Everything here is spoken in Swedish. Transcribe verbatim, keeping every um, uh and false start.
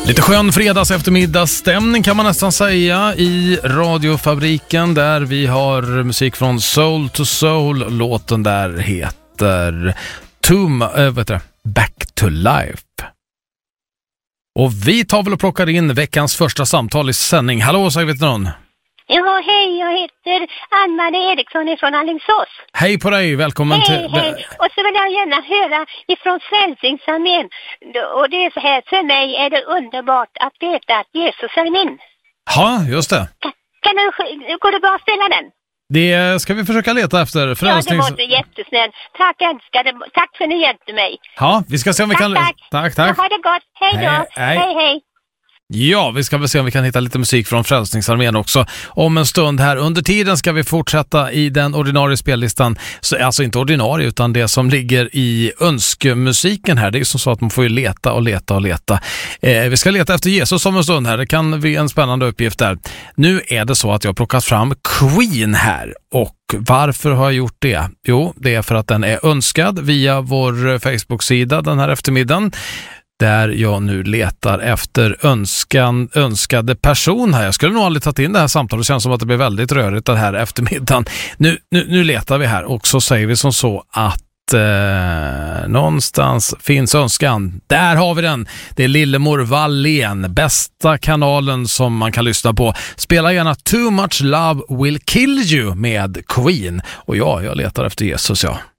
Lite skön fredags eftermiddagsstämning kan man nästan säga i radiofabriken där vi har musik från Soul to Soul. Låten där heter Tom, äh, vet du, Back to Life. Och vi tar väl och plockar in veckans första samtal i sändning. Hallå, säger vi till någon. Ja, hej, jag heter Ann-Marie Eriksson från Alingsås. Hej på dig, välkommen hej, till... Hej, och så vill jag gärna höra ifrån Frälsningsarmén. Och det är så här, för mig är det underbart att veta att Jesus är min. Ja, just det. Kan, kan du, går det bra att spela den? Det ska vi försöka leta efter. Frälsnings... Ja, det var så jättesnällt. Tack, älskade. Tack för att ni hjälpte mig. Ja, vi ska se om vi tack, kan... Tack, tack. tack. Ha det gott. Hej då. Hej, hej. hej, hej. Ja, vi ska väl se om vi kan hitta lite musik från Frälsningsarmén också om en stund här. Under tiden ska vi fortsätta i den ordinarie spellistan, alltså inte ordinarie utan det som ligger i önskemusiken här. Det är ju som så att man får ju leta och leta och leta. Eh, vi ska leta efter Jesus om en stund här. Det kan bli en spännande uppgift där. Nu är det så att jag har plockat fram Queen här. Och varför har jag gjort det? Jo, det är för att den är önskad via vår Facebook-sida den här eftermiddagen. Där jag nu letar efter önskan, önskade person här. Jag skulle nog aldrig tagit in det här samtalet. Det känns som att det blir väldigt rörigt den här eftermiddagen. Nu, nu, nu letar vi här och så säger vi som så att eh, någonstans finns önskan. Där har vi den. Det är Lillemor Wallén. Bästa kanalen som man kan lyssna på. Spela gärna Too Much Love Will Kill You med Queen. Och ja, jag letar efter Jesus, ja.